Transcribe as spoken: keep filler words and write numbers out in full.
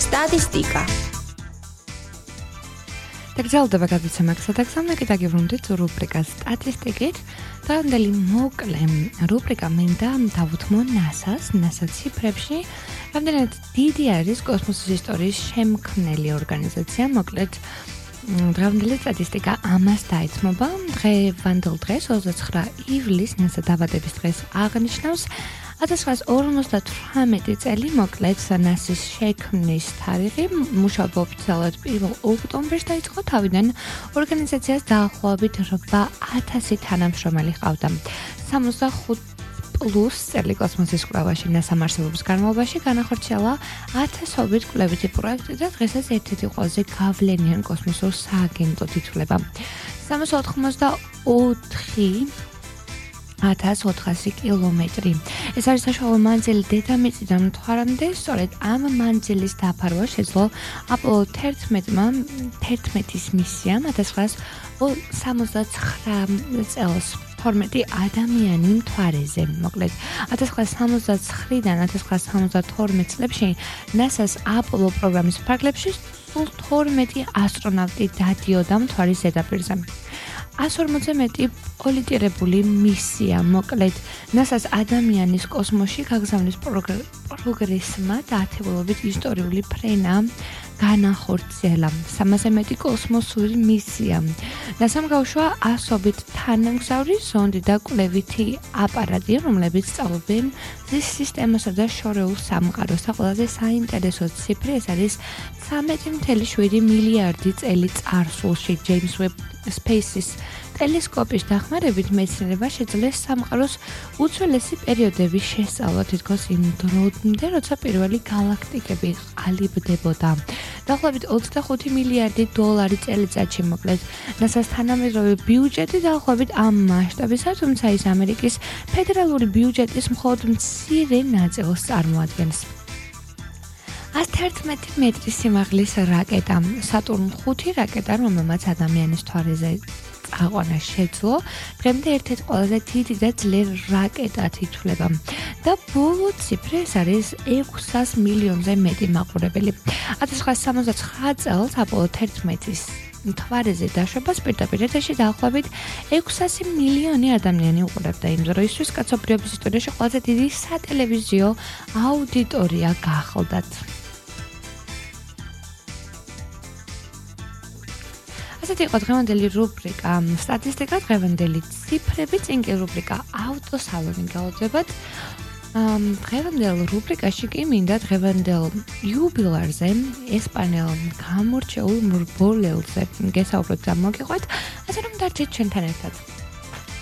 სტატისტიკა. დაგრძელდება გადაცემა გასაგზავნაკი დაგიბრუნდით რუბრიკას სტატისტიკით. დღევანდელი მოკლე რუბრიკა მინდა დავუთმო ნასას, ნასა ციფრებში. რამდენად დიდი არის კოსმოსის ისტორიის შემქმნელი ორგანიზაცია, მოკლედ დღევანდელი სტატისტიკა ამას დაეთმობა. დღევანდელ დღეს ოცდაცხრა ივლისს ნასა დაბადების დღეს აღნიშნავს. ათას ცხრაას ორმოცდათვრამეტი წელი მოკლედ ნასის შექმნის თარიღი მუშაობა ოფიციალურად პირველ ოქტომბერს დაიწყო, თავიდან ორგანიზაციას დაახლოებით რვა ათასი თანამშრომელი ჰყავდა. სამოცდახუთ პლუს წელი კოსმოსის კვლევაში ნასამ არსებობის განმავლობაში განახორციელა ათასობით კვლევითი პროექტი და დღესაც ერთ-ერთი ყველაზე გავლენიან კოსმოსურ სააგენტოდ ითვლება. სამას ოთხმოცდაოთხი ათას ოთხასი კილომეტრი. ეს არის საშუალო მანძილი დედამიწიდან მთვარამდე, სწორედ ამ მანძილის დაფარვა შეძლო აპოლო თერთმეტმა თერთმეტის მისიამ ათას ცხრაას სამოცდაცხრა წელს თორმეტი ადამიანი მთვარეზე. მოკლედ ათას ცხრაას სამოცდაცხრიდან ათას ცხრაას სამოცდათორმეტ წლებში ნასას აპოლო პროგრამის ფარგლებში სულ თორმეტი ასტრონავტი დადიოდა მთვარის ზედაპირზე. ას ორმოცზე მეტი პოლიტირებული მისია, მოკლედ ნასას ადამიანის კოსმოსში გაგზავნის პროგრესმა დაათებულობით ისტორიული ფრენა განახორციელა. სამასზე მეტი კოსმოსური მისია. ნასამ გაუშვა ასობით თანამგზავრი ზონდი და კვლევითი აპარატი, რომლებიც სწავლობენ მზის სისტემასა და შორეულ სამყაროს. და ყველაზე საინტერესო ციფრი ეს არის ცხრამეტი ათეული შვიდი მილიარდი წელი წარსულში ჯეიმს ვებ სპეისის ტელესკოპის დახმარებით მეცნიერება შეძლეს სამყაროს უძველესი პერიოდების შესწავლა თითქოს იმ დრომდე, როცა პირველი გალაქტიკები ყალიბდებოდა. დაახლოებით ოცდახუთი მილიარდი დოლარი წელიწადში, მოკლედ ნასას თანამედროვე ბიუჯეტი დაახლოებით ამ მასშტაბისა, თუმცა ის ამერიკის ფედერალური ბიუჯეტის მხოლოდ მცირე ნაწილს წარმოადგენს. ას თერთმეტი მეტრის სიმაღლის რაკეტა, სატურნ ხუთი რაკეტა, რომელმაც ადამიანის მთვარეზე აყვანა შეძლო, დღემდე ერთ-ერთი ყველაზე დიდი და ძლიერი რაკეტად ითვლება. და ბოლო ციფრი ეს არის ექვსას მილიონზე მეტი მაყურებელი. ათას ცხრაას სამოცდაცხრა წელს აპოლო თერთმეტის მთვარეზე დაშვებას პირდაპირ ეთერში დაახლოებით ექვსასი მილიონი ადამიანი უყურებდა. იმ დროისთვის კაცობრიობის ისტორიაში ყველაზე დიდი სატელევიზიო აუდიტორია გახლდათ. ასეთი იყო დღევანდელი რუბრიკა სტატისტიკა, დღევანდელი ციფრები, წინ კი რუბრიკა ავტოსალონი გავუძებათ. დღევანდელ რუბრიკაში კი მინდა დღევანდელ იუბილარზე ესპანელ გამორჩეულ მრბოლელზე გესაუბროთ და მოგიყვეთ, ასე რომ დარჩეთ ჩვენთან ერთად.